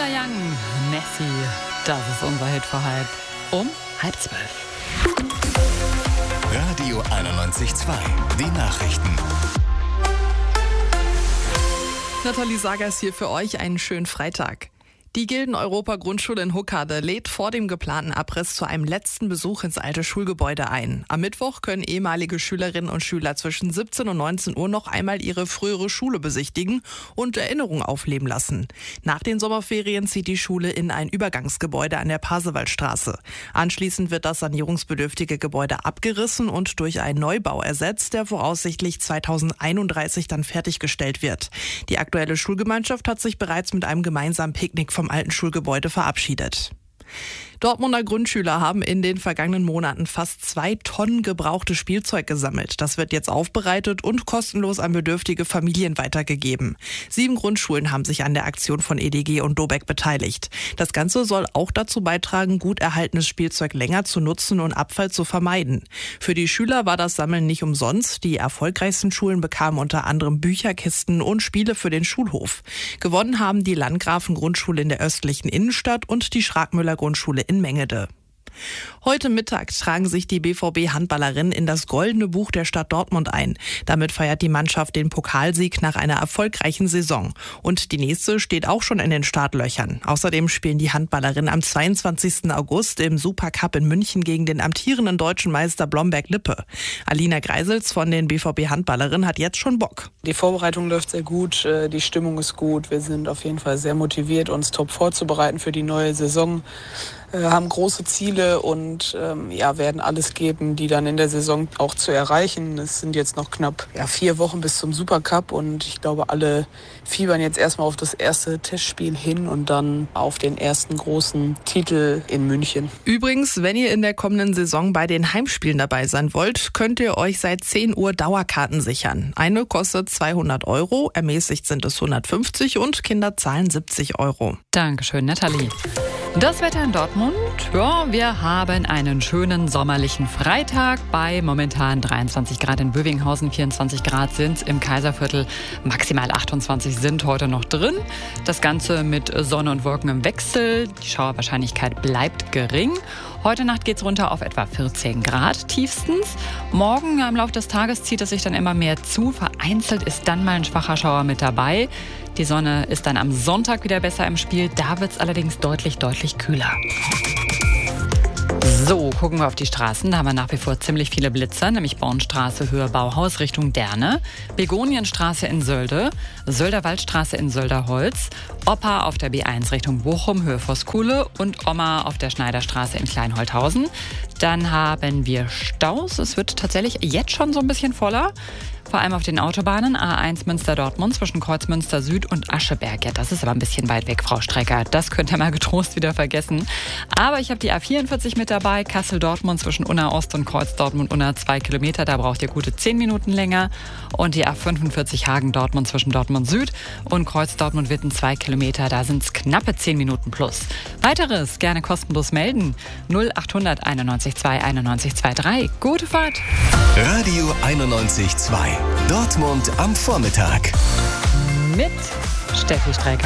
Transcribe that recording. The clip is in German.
Young, Messi, das ist unser Hit für um 11:30. Radio 91.2, die Nachrichten. Nathalie Sagers hier für euch, einen schönen Freitag. Die Gilden-Europa-Grundschule in Huckade lädt vor dem geplanten Abriss zu einem letzten Besuch ins alte Schulgebäude ein. Am Mittwoch können ehemalige Schülerinnen und Schüler zwischen 17 und 19 Uhr noch einmal ihre frühere Schule besichtigen und Erinnerungen aufleben lassen. Nach den Sommerferien zieht die Schule in ein Übergangsgebäude an der Pasewaldstraße. Anschließend wird das sanierungsbedürftige Gebäude abgerissen und durch einen Neubau ersetzt, der voraussichtlich 2031 dann fertiggestellt wird. Die aktuelle Schulgemeinschaft hat sich bereits mit einem gemeinsamen Picknick vom alten Schulgebäude verabschiedet. Dortmunder Grundschüler haben in den vergangenen Monaten fast 2 Tonnen gebrauchtes Spielzeug gesammelt. Das wird jetzt aufbereitet und kostenlos an bedürftige Familien weitergegeben. 7 Grundschulen haben sich an der Aktion von EDG und Dobeck beteiligt. Das Ganze soll auch dazu beitragen, gut erhaltenes Spielzeug länger zu nutzen und Abfall zu vermeiden. Für die Schüler war das Sammeln nicht umsonst. Die erfolgreichsten Schulen bekamen unter anderem Bücherkisten und Spiele für den Schulhof. Gewonnen haben die Landgrafen-Grundschule in der östlichen Innenstadt und die Schrakmüller-Grundschule in Mengede. Heute Mittag tragen sich die BVB-Handballerinnen in das Goldene Buch der Stadt Dortmund ein. Damit feiert die Mannschaft den Pokalsieg nach einer erfolgreichen Saison. Und die nächste steht auch schon in den Startlöchern. Außerdem spielen die Handballerinnen am 22. August im Supercup in München gegen den amtierenden deutschen Meister Blomberg-Lippe. Alina Greisels von den BVB-Handballerinnen hat jetzt schon Bock. Die Vorbereitung läuft sehr gut, die Stimmung ist gut. Wir sind auf jeden Fall sehr motiviert, uns top vorzubereiten für die neue Saison. Haben große Ziele und werden alles geben, die dann in der Saison auch zu erreichen. Es sind jetzt noch knapp 4 Wochen bis zum Supercup und ich glaube, alle fiebern jetzt erstmal auf das erste Testspiel hin und dann auf den ersten großen Titel in München. Übrigens, wenn ihr in der kommenden Saison bei den Heimspielen dabei sein wollt, könnt ihr euch seit 10 Uhr Dauerkarten sichern. Eine kostet 200 €, ermäßigt sind es 150 und Kinder zahlen 70 €. Dankeschön, Nathalie. Das Wetter in Dortmund, wir haben einen schönen sommerlichen Freitag bei momentan 23 Grad in Bövinghausen, 24 Grad sind im Kaiserviertel, maximal 28 sind heute noch drin. Das Ganze mit Sonne und Wolken im Wechsel, die Schauerwahrscheinlichkeit bleibt gering. Heute Nacht geht's runter auf etwa 14 Grad tiefstens. Morgen im Laufe des Tages zieht es sich dann immer mehr zu. Vereinzelt ist dann mal ein schwacher Schauer mit dabei. Die Sonne ist dann am Sonntag wieder besser im Spiel. Da wird's allerdings deutlich kühler. So, gucken wir auf die Straßen. Da haben wir nach wie vor ziemlich viele Blitzer, nämlich Bornstraße, Höhe Bauhaus Richtung Derne, Begonienstraße in Sölde, Sölderwaldstraße in Sölderholz, Opa auf der B1 Richtung Bochum, Höhe Voskuhle und Oma auf der Schneiderstraße in Kleinholthausen. Dann haben wir Staus. Es wird tatsächlich jetzt schon so ein bisschen voller. Vor allem auf den Autobahnen A1 Münster-Dortmund zwischen Kreuzmünster Süd und Ascheberg. Ja, das ist aber ein bisschen weit weg, Frau Strecker. Das könnt ihr mal getrost wieder vergessen. Aber ich habe die A44 mit dabei. Kassel-Dortmund zwischen Unna Ost und Kreuz-Dortmund-Unna 2 Kilometer. Da braucht ihr gute 10 Minuten länger. Und die A45 Hagen-Dortmund zwischen Dortmund Süd und Kreuz-Dortmund-Witten 2 Kilometer. Da sind es knappe 10 Minuten plus. Weiteres gerne kostenlos melden. 0800 91 2 91 23. Gute Fahrt! Radio 91.2. Dortmund am Vormittag. Mit Steffi Strecker.